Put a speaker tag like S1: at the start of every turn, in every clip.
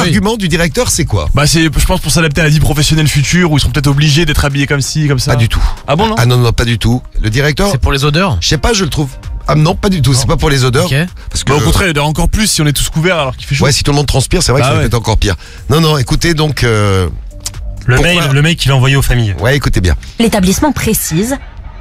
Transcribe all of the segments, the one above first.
S1: l'argument du directeur, c'est quoi?
S2: Bah c'est, je pense, pour s'adapter à la vie professionnelle future, où ils seront peut-être obligés d'être habillés comme ci, comme ça.
S1: Pas du tout.
S2: Ah bon, non?
S1: Ah non, pas du tout. Le directeur,
S3: C'est pour les odeurs.
S1: je sais pas, je le trouve. Ah non, pas du tout, c'est pas pour les odeurs.
S3: Ok.
S1: Parce que,
S2: Bah, au contraire, il y en aura encore plus si on est tous couverts alors qu'il fait chaud.
S1: ouais, si tout le monde transpire, c'est vrai que
S2: Bah
S1: ça va
S2: ouais.
S1: être encore pire. Non, écoutez donc...
S4: Le
S1: Pourquoi
S4: mail qu'il a envoyé aux familles.
S1: Ouais, écoutez bien.
S5: L'établissement précise.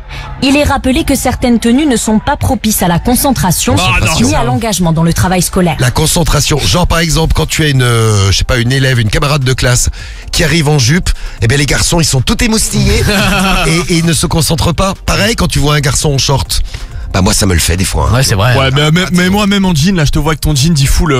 S5: Il est rappelé que certaines tenues ne sont pas propices à la concentration ni à l'engagement dans le travail scolaire.
S1: La concentration, genre par exemple quand tu as une, je sais pas, une élève, une camarade de classe qui arrive en jupe, eh bien les garçons ils sont tout émoustillés et ils ne se concentrent pas. Pareil quand tu vois un garçon en short. Bah moi ça me le fait des fois. Hein.
S3: Ouais, c'est vrai.
S2: Ouais, mais moi même en jean, là, je te vois avec ton jean dit full.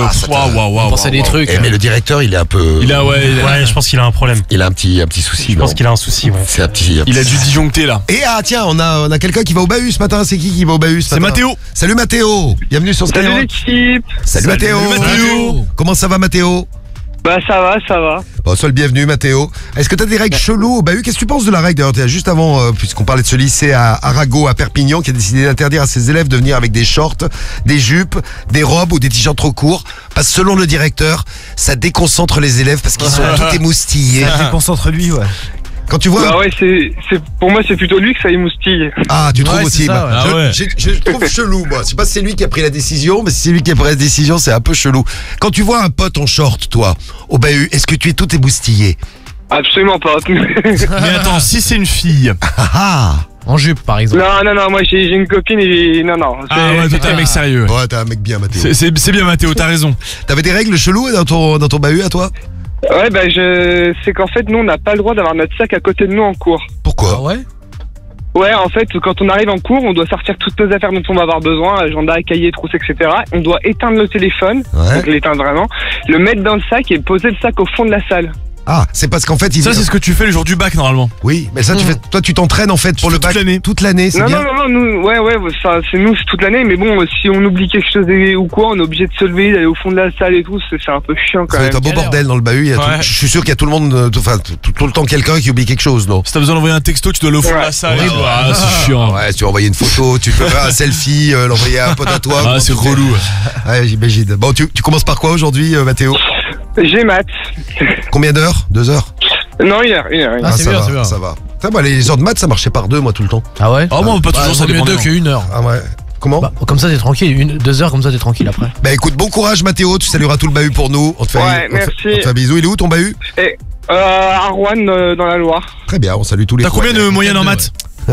S3: On pense à des trucs.
S1: Eh, mais le directeur il est un peu...
S2: Il a, ouais,
S4: Ouais, je pense qu'il a un problème.
S1: Il a un petit souci.
S4: Je pense qu'il a un souci, ouais.
S1: C'est un petit...
S2: il a dû disjoncter là.
S1: Et ah tiens, on a quelqu'un qui va au bahut ce matin. C'est qui va au bahut ce
S2: C'est
S1: matin?
S2: Mathéo.
S1: Salut Mathéo. Bienvenue sur
S6: Salut
S1: Skyrock.
S6: l'équipe.
S1: Salut Mathéo.
S2: Mathéo.
S1: Comment ça va Mathéo?
S6: Bah ça va.
S1: Bon, sois le bienvenu Mathéo. Est-ce que t'as des règles cheloues au bahut? Qu'est-ce que tu penses de la règle d'ailleurs? Juste avant, puisqu'on parlait de ce lycée à Arago, à Perpignan, qui a décidé d'interdire à ses élèves de venir avec des shorts, des jupes, des robes ou des t-shirts trop courts. Parce que selon le directeur, ça déconcentre les élèves parce qu'ils sont tout émoustillés.
S7: Concentre lui, ouais.
S1: Quand tu vois...
S6: Bah ouais, pour moi c'est plutôt lui que ça émoustille.
S1: Ah, tu trouves
S3: Ouais,
S1: aussi
S3: c'est ça, ouais.
S2: Ah ouais.
S1: Je trouve chelou, moi. C'est pas c'est lui qui a pris la décision, mais si c'est lui qui a pris la décision, c'est un peu chelou. Quand tu vois un pote en short, toi, au bahut, est-ce que tu es tout émoustillé?
S6: Absolument pas.
S2: Mais attends, si c'est une fille.
S1: Ah
S3: En jupe, par exemple.
S6: Non, moi j'ai une copine et non.
S2: Ah ouais, toi t'es un mec sérieux.
S1: Ouais, t'es un mec bien, Mathéo.
S2: C'est bien Mathéo, t'as raison.
S1: T'avais des règles cheloues dans ton bahut à toi?
S6: Ouais, bah c'est qu'en fait nous on n'a pas le droit d'avoir notre sac à côté de nous en cours.
S1: Pourquoi?
S3: Ah ouais.
S6: Ouais, en fait, quand on arrive en cours, on doit sortir toutes nos affaires dont on va avoir besoin, agenda, cahier, trousse, etc. On doit éteindre le téléphone,
S1: Ouais.
S6: donc l'éteindre vraiment, le mettre dans le sac et poser le sac au fond de la salle.
S1: Ah, c'est parce qu'en fait,
S2: Ça, c'est ce que tu fais le jour du bac normalement.
S1: Oui, mais ça, toi, tu t'entraînes en fait pour
S2: Tu
S1: le
S2: fais
S1: bac
S2: toute l'année.
S1: toute l'année, c'est
S6: Non,
S1: bien.
S6: nous, ouais, ça, c'est nous, c'est toute l'année, mais bon, si on oublie quelque chose ou quoi, on est obligé de se lever, d'aller au fond de la salle et tout, c'est un peu chiant quand
S1: Ça va
S6: même.
S1: être un beau bordel dans le bahut. Il y a
S2: Ouais.
S1: je suis sûr qu'il y a tout le monde, tout le temps quelqu'un qui oublie quelque chose, non?
S2: Si t'as besoin d'envoyer un texto, tu dois le fond de la salle.
S1: Ouais,
S2: Ah, c'est chiant.
S1: Ouais, si tu veux envoyer une photo, tu peux faire un selfie, l'envoyer à un pote à toi.
S2: Ah, c'est relou.
S1: Ouais, j'imagine. Bon, tu commences par quoi aujourd'hui, Mathéo?
S6: J'ai maths.
S1: Combien d'heures? 2 heures?
S6: Non, une heure.
S3: Ah, c'est
S1: ça
S3: bien,
S1: va,
S3: c'est bien.
S1: ça va. Ça va, les heures de maths, ça marchait par 2, moi, tout le temps.
S3: Ah ouais.
S2: Ah bon, pas toujours, ça
S3: vaut mieux
S2: dépend des
S3: 2
S2: gens.
S3: qu'une heure.
S1: Ah ouais. Comment?
S3: Bah, comme ça t'es tranquille, 2 heures comme ça t'es tranquille après.
S1: Bah écoute, bon courage Mathéo, tu salueras tout le bahut pour nous. On te fait,
S6: Ouais,
S1: on te fait-
S6: merci.
S1: on te fait un bisou. Il est où ton bahut?
S6: Et à Rouen, dans la Loire.
S1: Très bien, on salue tous les
S2: T'as combien de
S1: Rouennais.
S2: moyenne en maths?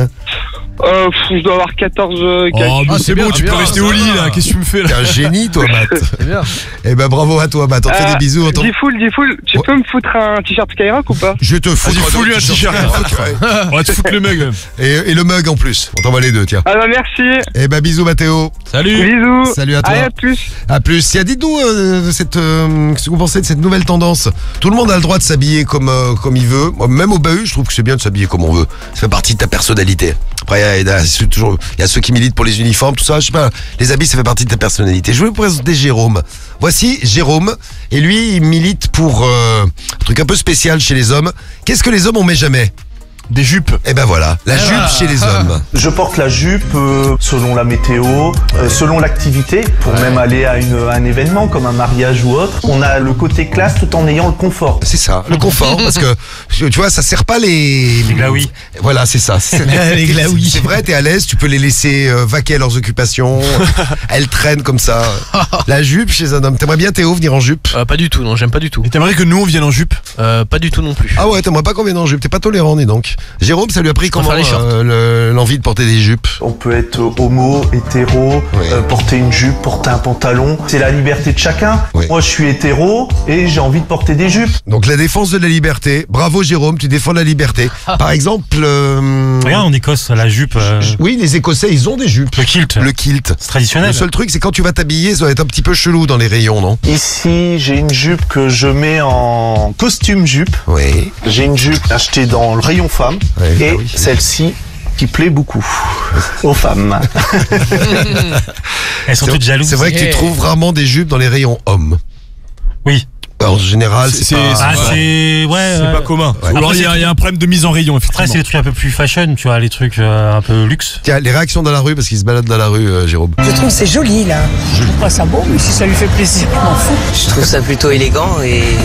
S6: Je dois avoir 14
S2: Oh, mais
S3: Ah,
S2: c'est
S3: c'est
S2: bon,
S3: bien,
S2: tu peux
S3: bien,
S2: rester
S3: ça
S2: au lit
S3: va.
S2: là. Qu'est-ce que tu me fais
S1: T'es
S2: là?
S1: un génie toi Matt.
S3: C'est bien.
S1: Eh ben bravo à toi Matt, on te fait des bisous. On t'en-
S6: Dis full, tu peux me foutre un t-shirt Skyrock ou pas?
S1: Je te fous.
S2: Vas-y, fous-lui un t-shirt. On va te foutre le mug même.
S1: Et le mug en plus. On t'envoie les deux, tiens.
S6: Ah bah merci,
S1: Eh ben bisous Mathéo.
S2: Salut.
S6: bisous.
S1: Salut à toi.
S6: Allez, à plus.
S1: À plus. Tiens, dites-nous ce que vous pensez de cette nouvelle tendance. Tout le monde a le droit de s'habiller comme il veut. Moi, même au bahut, je trouve que c'est bien de s'habiller comme on veut. Ça fait partie de ta personnalité. Après, il y a ceux qui militent pour les uniformes, tout ça. Je sais pas. Les habits, ça fait partie de ta personnalité. Je vais vous présenter Jérôme. Voici Jérôme. Et lui, il milite pour un truc un peu spécial chez les hommes. Qu'est-ce que les hommes on met jamais?
S2: Des jupes.
S1: Eh ben voilà, la jupe chez les hommes.
S7: Je porte la jupe selon la météo, selon l'activité, pour même aller à un événement comme un mariage ou autre. On a le côté classe tout en ayant le confort.
S1: C'est ça, le confort, parce que tu vois, ça sert pas les
S4: glaouis.
S1: Voilà, c'est ça.
S3: Les glaouis.
S1: C'est vrai, t'es à l'aise, tu peux les laisser vaquer à leurs occupations. Elles traînent comme ça. La jupe chez un homme. T'aimerais bien Théo venir en jupe?
S3: Pas du tout, non, j'aime pas du tout.
S2: Et t'aimerais que nous on vienne en jupe?
S3: Pas du tout non plus.
S1: Ah ouais, t'aimerais pas qu'on vienne en jupe, t'es pas tolérant, dis donc. Jérôme, ça lui a pris comment
S3: faire les shorts.
S1: l'envie de porter des jupes?
S7: On peut être homo, hétéro,
S1: Ouais.
S7: porter une jupe, porter un pantalon. C'est la liberté de chacun.
S1: Ouais.
S7: Moi, je suis hétéro et j'ai envie de porter des jupes.
S1: Donc la défense de la liberté. Bravo Jérôme, tu défends la liberté. Par exemple,
S4: Regarde, en Écosse, la jupe,
S1: oui, les Écossais, ils ont des jupes.
S4: le kilt,
S1: Le kilt.
S4: c'est traditionnel.
S1: Le seul truc, c'est quand tu vas t'habiller, ça va être un petit peu chelou dans les rayons, non?
S7: Ici, j'ai une jupe que je mets en costume jupe.
S1: Oui.
S7: J'ai une jupe achetée dans le rayon femme
S1: Ouais,
S7: et
S1: bah oui.
S7: celle-ci qui plaît beaucoup aux femmes.
S4: Elles sont toutes jalouses.
S1: C'est vrai que tu trouves rarement des jupes dans les rayons hommes.
S4: Oui.
S1: En général, c'est pas...
S4: Ah, c'est. Ouais.
S2: C'est pas commun.
S1: Ouais.
S2: Ou alors il y a un problème de mise en rayon,
S4: Après,
S2: effectivement.
S4: c'est les trucs un peu plus fashion, tu vois, les trucs un peu luxe.
S1: Tiens, les réactions dans la rue, parce qu'ils se baladent dans la rue, Jérôme.
S8: Je trouve que c'est joli là. Je trouve pas ça beau, mais si ça lui fait plaisir, je m'en fous.
S9: Je trouve ça plutôt élégant et